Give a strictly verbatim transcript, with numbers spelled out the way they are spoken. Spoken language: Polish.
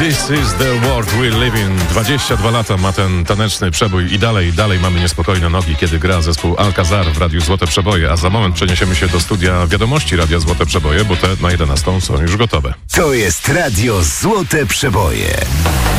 This is the world we live in. dwadzieścia dwa lata ma ten taneczny przebój i dalej, dalej mamy niespokojne nogi, kiedy gra zespół Alcazar w Radiu Złote Przeboje, a za moment przeniesiemy się do studia wiadomości Radia Złote Przeboje, bo te na jedenastą są już gotowe. To jest Radio Złote Przeboje.